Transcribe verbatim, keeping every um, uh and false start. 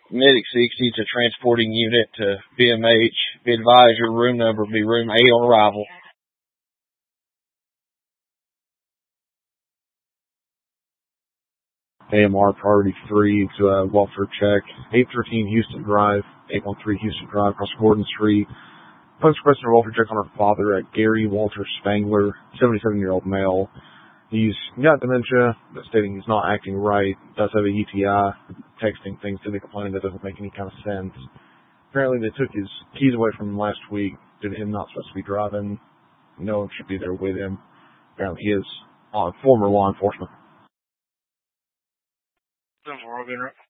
Medic sixty to transporting unit to B M H. Be advised your room number will be room A on arrival. A M R priority three to uh, welfare check. eight thirteen Houston Drive, eight one three Houston Drive across Gordon Street. Post requesting a welfare check on her father at Gary Walter Spangler, seventy-seven-year-old male. He's got dementia, but stating he's not acting right, does have a U T I, texting things to the complaint that doesn't make any kind of sense. Apparently they took his keys away from him last week due to him not supposed to be driving. No one should be there with him. Apparently he is uh, former law enforcement. ten four, I'll be in